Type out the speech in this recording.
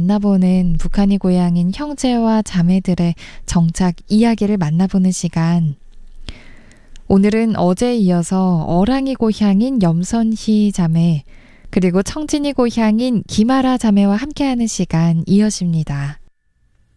만나보는 북한이 고향인 형제와 자매들의 정착 이야기를 만나보는 시간. 오늘은 어제에 이어서 어랑이 고향인 염선희 자매, 그리고 청진이 고향인 김아라 자매와 함께하는 시간 이어집니다.